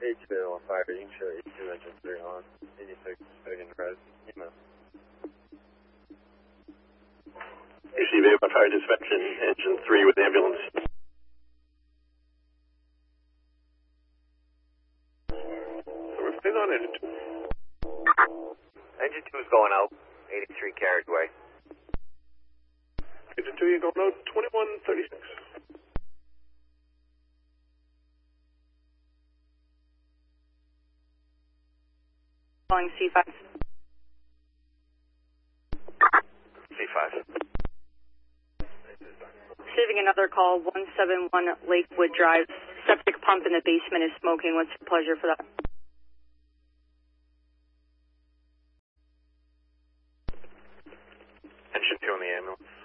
H-Bill on fire. You can show H2 engine 3 on. 86 Fagan Res. Email. ACV on fire dispatching engine 3 with ambulance. Everything on engine 2. Engine 2 is going out. 83 Carriageway. Engine 2, you're going out 2136. Calling C5. C5. Receiving another call, 171 Lakewood Drive. Septic pump in the basement is smoking. What's your pleasure for that? Engine 2 on the ambulance.